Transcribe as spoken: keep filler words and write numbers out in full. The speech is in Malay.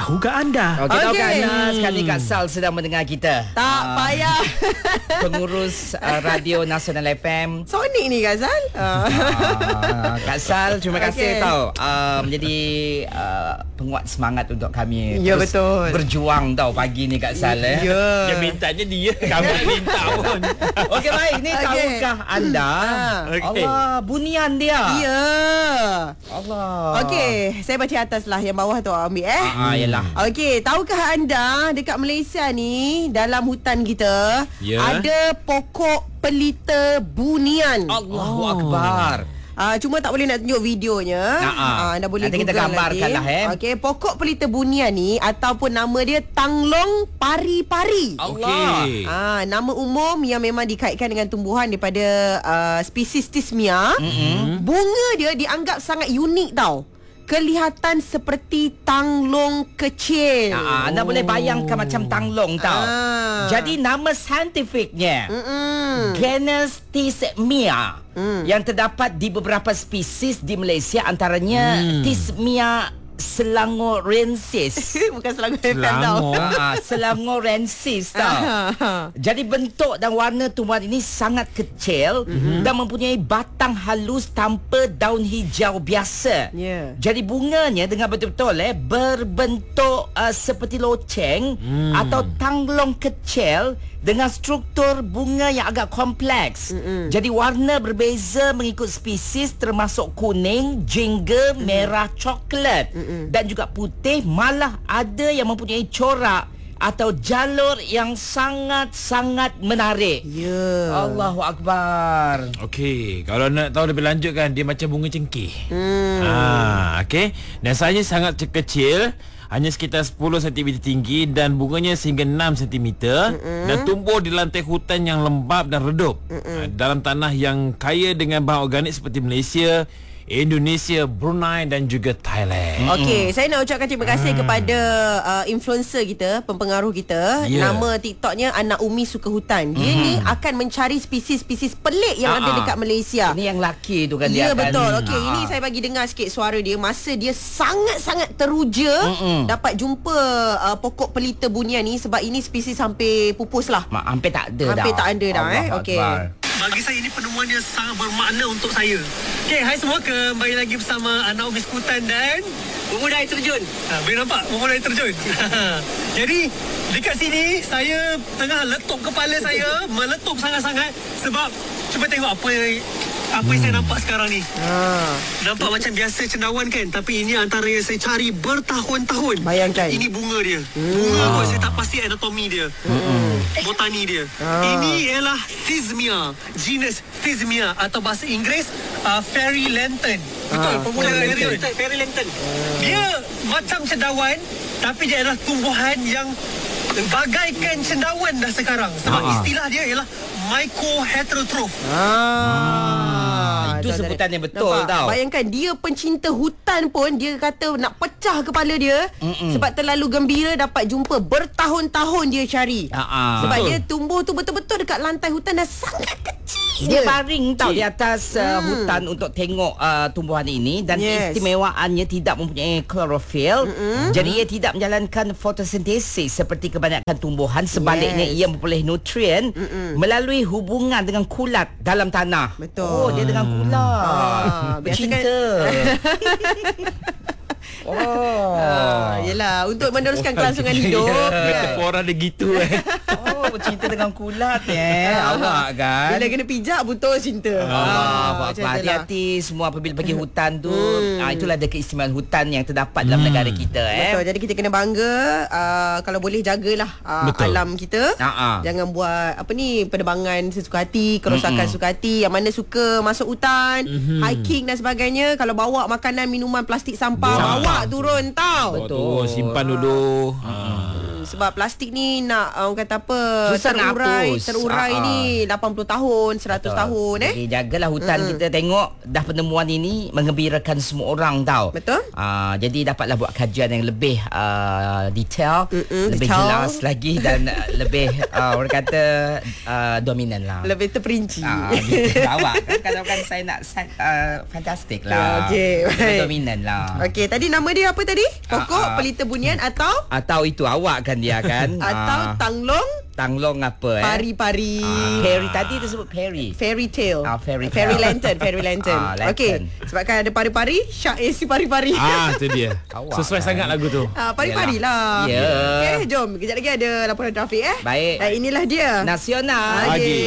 Tahukah anda? Okey, okay. Tahukah Okey. anda sekarang ni Kak Sal sedang mendengar kita? Tak Ah, payah. Pengurus uh, Radio Nasional F M. Sonic ni Kak Sal. Ah. Ah, Kak Sal, terima kasih Okey. tau uh, menjadi uh, penguat semangat untuk kami. Ya, terus betul. berjuang tau pagi ni Kak Sal eh. Ya. Yang mintanya dia, kamu tak minta pun. Okey, baik. Ni Okey. tahukah anda? Okey. Allah, bunian dia. Ya. Allah. Okey, saya baca atas lah, yang bawah tu awak ambil eh. Ah, yalah. Okey, tahukah anda dekat Malaysia ni, dalam hutan kita, Ya. ada pokok pelita bunian. Allahu Oh. Akbar. Ah, cuma tak boleh nak tunjuk videonya. Nah, ah. Ah, anda boleh Nanti kita Google gambarkan nanti. lah, eh. Okey, pokok pelita bunian ni ataupun nama dia tanglong pari-pari. Allah. Okey. Ah, nama umum yang memang dikaitkan dengan tumbuhan daripada uh, spesies Tismia. Mm-hmm. Bunga dia dianggap sangat unik tau. Kelihatan seperti tanglong kecil. Ah, anda boleh bayangkan macam tanglong tau. Ah. Jadi nama saintifiknya Mm-mm. Genus Tismia Mm. yang terdapat di beberapa spesies di Malaysia, antaranya Mm. Tismia selangorensis. Bukan Selangor F M tau. Selangor. Ah, selangorensis tau. Ah. Jadi bentuk dan warna tumbuhan ini sangat kecil mm-hmm. dan mempunyai batang halus tanpa daun hijau biasa. Ya. Jadi bunganya dengan betul-betul eh berbentuk uh, seperti loceng Hmm. atau tanglong kecil dengan struktur bunga yang agak kompleks. Mm-mm. Jadi warna berbeza mengikut spesies, termasuk kuning, jingga, mm-hmm. merah, coklat Mm-mm. dan juga putih. Malah ada yang mempunyai corak atau jalur yang sangat-sangat menarik. Ya. Allahu Akbar. Okey, kalau nak tahu lebih lanjut kan, dia macam bunga cengkeh. Hmm. Ah, okey. Dan saiznya sangat kecil, hanya sekitar sepuluh sentimeter tinggi dan bunganya sehingga enam sentimeter mm-hmm. dan tumbuh di lantai hutan yang lembap dan redup mm-hmm. dalam tanah yang kaya dengan bahan organik seperti Malaysia, Indonesia, Brunei dan juga Thailand. Okey, saya nak ucapkan terima kasih Hmm. kepada uh, influencer kita, pempengaruh kita. Ya. Nama TikToknya Anak Umi Suka Hutan. Dia Hmm. ni akan mencari spesies-spesies pelik yang Ah, ada ah. dekat Malaysia. Ini yang laki tu kan Ya, dia akan, betul. Okey, Ah. ini saya bagi dengar sikit suara dia masa dia sangat-sangat teruja Mm-mm. dapat jumpa uh, pokok pelita bunian ni, sebab ini spesies hampir pupus lah. Mak, hampir tak ada dah. Hampir tak ada dah, eh. Allahu Okey. Akbar. Bagi saya ini penemuan yang sangat bermakna untuk saya. Okey, hai semua, kembali lagi bersama Anak Umi Sekutan dan Pemuda Air Terjun. Ha, boleh nampak Pemuda Air Terjun. Jadi dekat sini saya tengah letup kepala saya, meletup sangat-sangat sebab cuba tengok apa yang apa yang saya nampak sekarang ni. Ha. Nampak macam biasa cendawan kan, tapi ini antara yang saya cari bertahun-tahun. Bayangkan. Ini bunga dia. Bunga pun saya tak pasti anatomi dia. Botani dia. Ah. Ini ialah Tismia, genus Tismia atau bahasa Inggeris uh, fairy lantern. Betul, Ah, pemuda fairy air lantern. terjun. Fairy lantern. Dia macam cendawan, tapi dia adalah tumbuhan yang bagaikan cendawan dah sekarang. Sebab Ah. istilah dia ialah mycoheterotroph. Ah, itu dah, dah, sebutan dah. yang betul Nampak? tau. Bayangkan dia pencinta hutan pun dia kata nak pecah kepala dia. Mm-mm. Sebab terlalu gembira dapat jumpa, bertahun-tahun dia cari. Ah, ah. Sebab Betul. dia tumbuh tu betul-betul dekat lantai hutan dan sangat kecil. Dia baring tau di atas uh, Hmm. hutan untuk tengok uh, tumbuhan ini dan Yes. keistimewaannya tidak mempunyai klorofil. Mm-hmm. Jadi ia tidak menjalankan fotosintesis seperti kebanyakan tumbuhan. Sebaliknya Yes. ia memperoleh nutrien Mm-mm. melalui hubungan dengan kulat dalam tanah. Betul. Oh, dia dengan kulat. Ah, biasa Bercinta. Oh. Ah, yelah, untuk meneruskan kelangsungan hidup. kan? Metafora dia gitu eh. Oh, bercinta dengan kulat eh. Awak kan. Bila kena pijak butuh cinta. Ah, macam tu lah. hati-hati semua apabila pergi hutan tu. Hmm. Ah, itulah ada keistimewaan hutan yang terdapat dalam negara kita eh. Betul. Jadi kita kena bangga, uh, kalau boleh jagalah uh, Betul. alam kita. Ah, ah. Jangan buat apa ni, penerbangan sesuka hati, kerosakan Mm-mm. suka hati. Yang mana suka masuk hutan, Mhm. hiking dan sebagainya, kalau bawa makanan, minuman, plastik sampah, Buang. bawa turun tau. Betul. Betul, simpan dulu. Ha. Sebab plastik ni nak uh, orang kata apa, Susah nak terurai hapus. terurai Ah, ah. ni lapan puluh tahun, seratus Betul. tahun eh. Jadi jagalah hutan mm-hmm. kita tengok dah penemuan ini mengembirakan semua orang tau. Betul. Uh, jadi dapatlah buat kajian yang lebih uh, detail, Mm-mm, lebih detail. jelas lagi dan uh, lebih uh, orang kata uh, dominan lah. Lebih terperinci. Ah, detail awak kan kalau kan saya nak uh, fantastik lah. Okey, Lebih baik. dominan lah. Okey, tadi nama dia apa tadi? Pokok, Ah, ah. pelita bunian atau Atau itu awak kan dia kan. atau Ah, tanglong tanglong apa eh? pari-pari. Ah, Perry tadi disebut Perry. Fairy tale. Ah, fairy tale. Fairy lantern, fairy lantern. Ah, lantern. Okey, sebabkan ada pari-pari, Syak is si pari-pari. Ah, itu dia. Awak Sesuai kan. sangat lagu tu. Ah, pari-pari lah. Ya. Okey, jom. Kejap lagi ada laporan trafik eh. Baik. Eh, inilah dia. Nasional. Okey.